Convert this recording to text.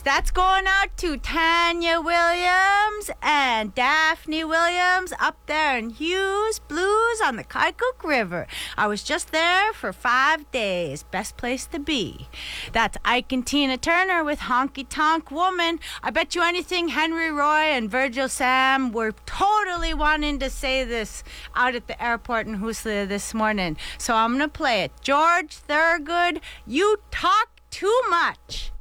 That's going out to Tanya Williams and Daphne Williams up there in Hughes Blues on the Kaikouk River. I was just there for 5 days. Best place to be. That's Ike and Tina Turner with Honky Tonk Woman. I bet you anything Henry Roy and Virgil Sam were totally wanting to say this out at the airport in Huslia this morning. So I'm going to play it. George Thorogood, you talk too much.